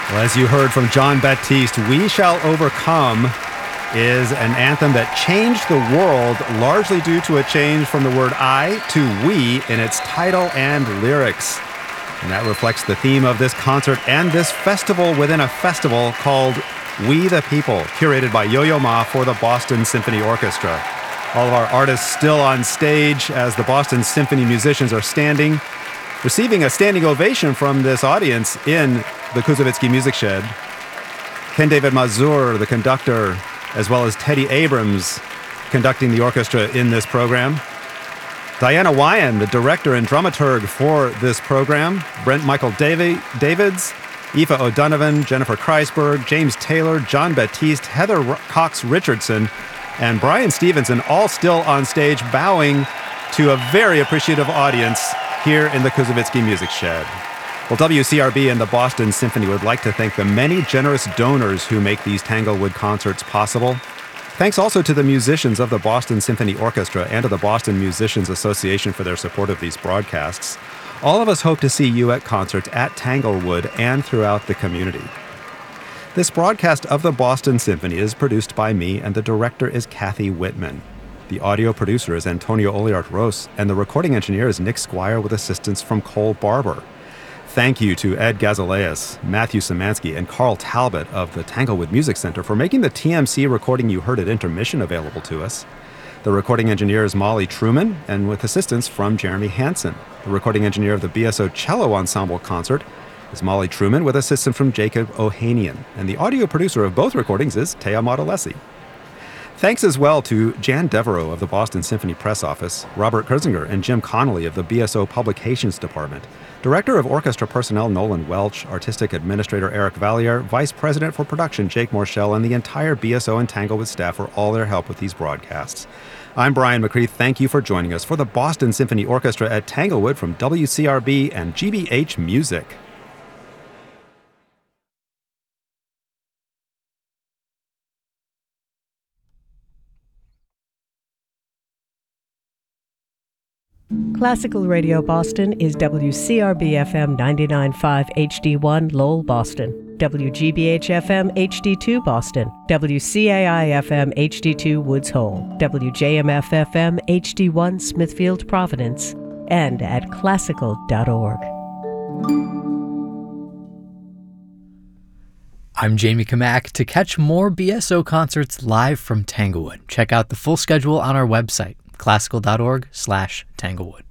Well, as you heard from Jon Batiste, We Shall Overcome is an anthem that changed the world largely due to a change from the word I to we in its title and lyrics. And that reflects the theme of this concert and this festival within a festival called We the People, curated by Yo-Yo Ma for the Boston Symphony Orchestra. All of our artists still on stage as the Boston Symphony musicians are standing, receiving a standing ovation from this audience in the Kuzovitsky Music Shed. Ken David Mazur, the conductor, as well as Teddy Abrams, conducting the orchestra in this program. Diana Wyan, the director and dramaturg for this program. Brent Michael Davids, Aoife O'Donovan, Jennifer Kreisberg, James Taylor, Jon Batiste, Heather Cox Richardson, and Brian Stevenson, all still on stage bowing to a very appreciative audience here in the Kuzovitsky Music Shed. Well, WCRB and the Boston Symphony would like to thank the many generous donors who make these Tanglewood concerts possible. Thanks also to the musicians of the Boston Symphony Orchestra and to the Boston Musicians Association for their support of these broadcasts. All of us hope to see you at concerts at Tanglewood and throughout the community. This broadcast of the Boston Symphony is produced by me, and the director is Kathy Whitman. The audio producer is Antonio Oliart-Ros, and the recording engineer is Nick Squire with assistance from Cole Barber. Thank you to Ed Gazaleas, Matthew Szymanski, and Carl Talbot of the Tanglewood Music Center for making the TMC recording you heard at intermission available to us. The recording engineer is Molly Truman, and with assistance from Jeremy Hansen. The recording engineer of the BSO Cello Ensemble concert is Molly Truman, with assistance from Jacob Ohanian. And the audio producer of both recordings is Tea Modolesi. Thanks as well to Jan Devereaux of the Boston Symphony Press Office, Robert Kurzinger and Jim Connolly of the BSO Publications Department, Director of Orchestra Personnel Nolan Welch, Artistic Administrator Eric Valliere, Vice President for Production Jake Morshell, and the entire BSO and Tanglewood staff for all their help with these broadcasts. I'm Brian McCree. Thank you for joining us for the Boston Symphony Orchestra at Tanglewood from WCRB and GBH Music. Classical Radio Boston is WCRB-FM 99.5 HD1 Lowell, Boston, WGBH-FM HD2 Boston, WCAI-FM HD2 Woods Hole, WJMF-FM HD1 Smithfield, Providence, and at classical.org. I'm Jamie Kamak. To catch more BSO concerts live from Tanglewood, check out the full schedule on our website, classical.org/Tanglewood.